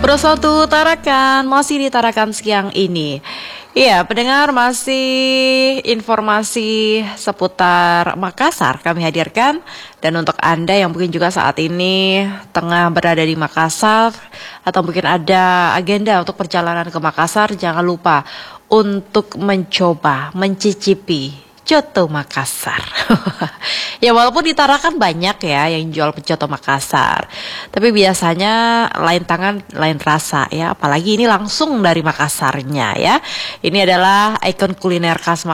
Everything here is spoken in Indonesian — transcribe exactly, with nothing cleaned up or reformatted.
Pro satu Tarakan, masih di Tarakan siang ini. Iya, pendengar, masih informasi seputar Makassar kami hadirkan. Dan untuk Anda yang mungkin juga saat ini tengah berada di Makassar, atau mungkin ada agenda untuk perjalanan ke Makassar, jangan lupa untuk mencoba, mencicipi Coto Makassar. Ya walaupun di Tarakan banyak ya yang jual Coto Makassar, tapi biasanya lain tangan lain rasa ya. Apalagi ini langsung dari Makassarnya ya. Ini adalah ikon kuliner khas Makassar.